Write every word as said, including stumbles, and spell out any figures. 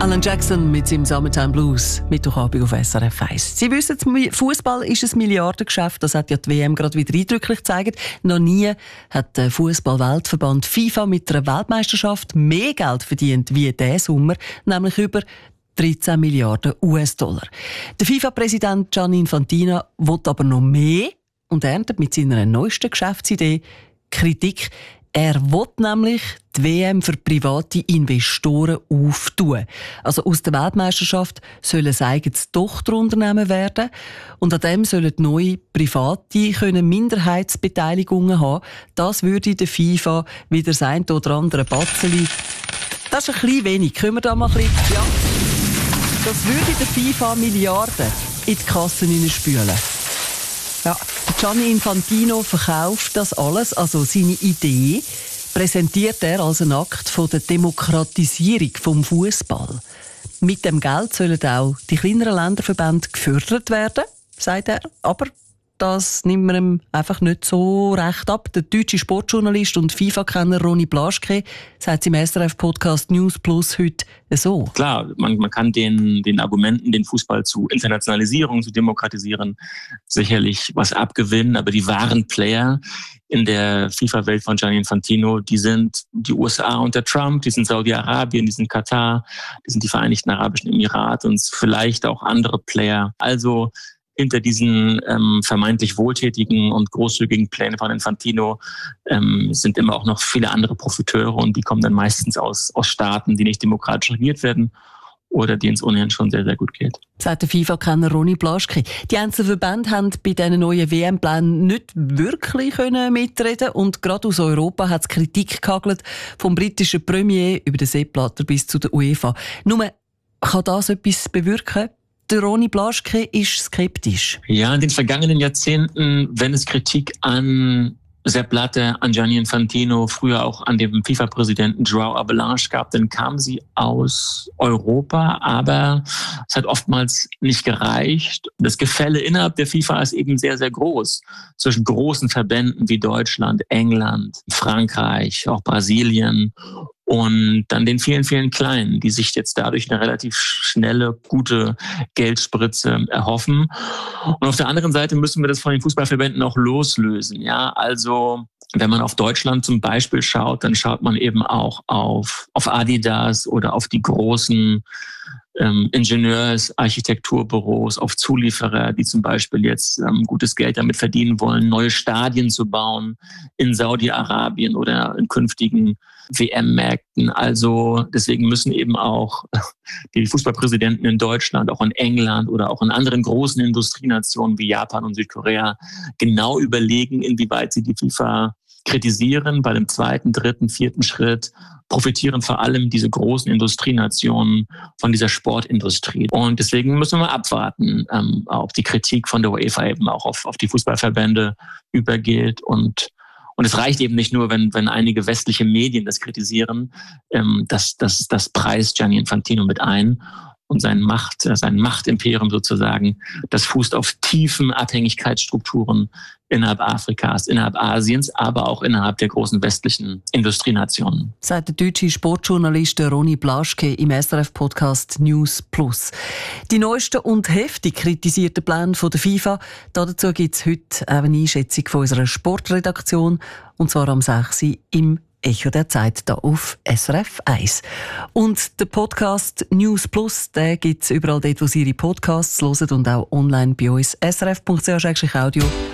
Alan Jackson mit seinem Summertime Blues, Mittwochabend auf S R F eins. Sie wissen, Fußball ist ein Milliardengeschäft, das hat ja die W M gerade wieder eindrücklich gezeigt. Noch nie hat der Fußball-Weltverband FIFA mit einer Weltmeisterschaft mehr Geld verdient wie diesen Sommer, nämlich über dreizehn Milliarden U S-Dollar. Der FIFA-Präsident Gianni Infantino will aber noch mehr und erntet mit seiner neuesten Geschäftsidee Kritik. Er will nämlich die W M für private Investoren auftun. Also aus der Weltmeisterschaft soll ein eigenes Tochterunternehmen werden und an dem sollen neue Private können Minderheitsbeteiligungen haben. Das würde der FIFA wieder das eine oder andere Batzeli. Das ist ein bisschen wenig. Können wir da mal ein bisschen... Ja. Das würde der FIFA Milliarden in die Kassen hineinspülen. Ja, Gianni Infantino verkauft das alles, also seine Idee, präsentiert er als einen Akt von der Demokratisierung vom Fußball. Mit dem Geld sollen auch die kleineren Länderverbände gefördert werden, sagt er, aber das nimmt man ihm einfach nicht so recht ab. Der deutsche Sportjournalist und FIFA-Kenner Ronny Blaschke sagt im S R F-Podcast News Plus heute so. Klar, man, man kann den, den Argumenten, den Fußball zu Internationalisierung, zu demokratisieren, sicherlich was abgewinnen, aber die wahren Player in der FIFA-Welt von Gianni Infantino, die sind die U S A unter Trump, die sind Saudi-Arabien, die sind Katar, die sind die Vereinigten Arabischen Emirate und vielleicht auch andere Player. Also hinter diesen ähm, vermeintlich wohltätigen und großzügigen Plänen von Infantino ähm, sind immer auch noch viele andere Profiteure und die kommen dann meistens aus, aus Staaten, die nicht demokratisch regiert werden oder denen es ohnehin schon sehr, sehr gut geht. Sagt der FIFA-Kenner Ronny Blaschke. Die einzelnen Verbände haben bei diesen neuen W M-Plänen nicht wirklich mitreden und gerade aus Europa hat es Kritik gehagelt, vom britischen Premier über den Sepp Blatter bis zu der UEFA. Nur, kann das etwas bewirken? Der Ronny Blaschke ist skeptisch. Ja, in den vergangenen Jahrzehnten, wenn es Kritik an Sepp Blatter, an Gianni Infantino, früher auch an dem FIFA-Präsidenten João Avalanche gab, dann kam sie aus Europa, aber es hat oftmals nicht gereicht. Das Gefälle innerhalb der FIFA ist eben sehr, sehr groß. Zwischen großen Verbänden wie Deutschland, England, Frankreich, auch Brasilien und dann den vielen, vielen Kleinen, die sich jetzt dadurch eine relativ schnelle, gute Geldspritze erhoffen. Und auf der anderen Seite müssen wir das von den Fußballverbänden auch loslösen. Ja, also wenn man auf Deutschland zum Beispiel schaut, dann schaut man eben auch auf, auf Adidas oder auf die großen ähm, Ingenieurs-, Architekturbüros, auf Zulieferer, die zum Beispiel jetzt ähm, gutes Geld damit verdienen wollen, neue Stadien zu bauen in Saudi-Arabien oder in künftigen W M-Märkten. Also deswegen müssen eben auch die Fußballpräsidenten in Deutschland, auch in England oder auch in anderen großen Industrienationen wie Japan und Südkorea genau überlegen, inwieweit sie die FIFA kritisieren. Bei dem zweiten, dritten, vierten Schritt profitieren vor allem diese großen Industrienationen von dieser Sportindustrie. Und deswegen müssen wir abwarten, ähm, ob die Kritik von der UEFA eben auch auf, auf die Fußballverbände übergeht. Und Und es reicht eben nicht nur, wenn, wenn einige westliche Medien das kritisieren, ähm, das, das, das preist Gianni Infantino mit ein. Und sein Macht, sein Machtimperium sozusagen, das fußt auf tiefen Abhängigkeitsstrukturen innerhalb Afrikas, innerhalb Asiens, aber auch innerhalb der großen westlichen Industrienationen. Sagt der deutsche Sportjournalist Ronny Blaschke im S R F-Podcast News Plus. Die neuesten und heftig kritisierten Pläne der FIFA, dazu gibt es heute eine Einschätzung von unserer Sportredaktion, und zwar am sechs Uhr im Echo der Zeit hier auf S R F eins. Und der Podcast News Plus, den gibt es überall dort, wo Sie Ihre Podcasts hören und auch online bei uns s r f punkt c h audio